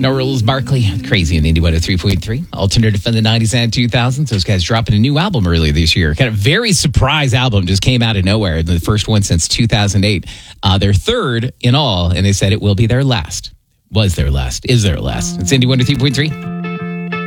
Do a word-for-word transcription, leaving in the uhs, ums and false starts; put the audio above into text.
Gnarls Barkley, crazy in Indie Weather three point three. Alternative from the nineties and two thousands. Those guys dropping a new album earlier this year. Kind of very surprise album, just came out of nowhere. The first one since two thousand eight. Uh, their third in all, and they said it will be their last. Was their last. Is their last. It's Indie Weather three point three.